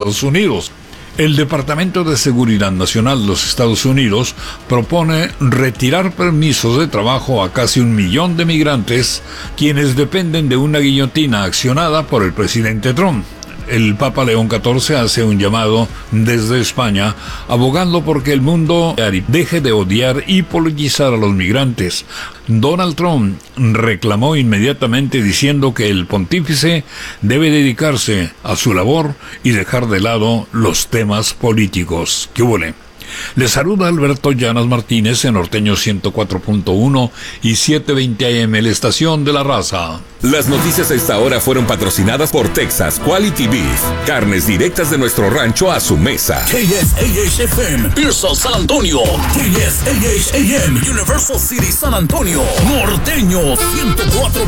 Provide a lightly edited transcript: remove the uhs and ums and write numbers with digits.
Estados Unidos. El Departamento de Seguridad Nacional de los Estados Unidos propone retirar permisos de trabajo a casi 1 millón de migrantes, quienes dependen de una guillotina accionada por el presidente Trump. El Papa León XIV hace un llamado desde España, abogando porque el mundo deje de odiar y politizar a los migrantes. Donald Trump reclamó inmediatamente diciendo que el pontífice debe dedicarse a su labor y dejar de lado los temas políticos. ¿Qué huele? Les saluda Alberto Llanas Martínez en Norteño 104.1 y 720 AM, la estación de la raza. Las noticias a esta hora fueron patrocinadas por Texas Quality Beef. Carnes directas de nuestro rancho a su mesa. KSAH-FM, Pearsall, San Antonio. KSAH-AM, Universal City, San Antonio. Norteño 104.1.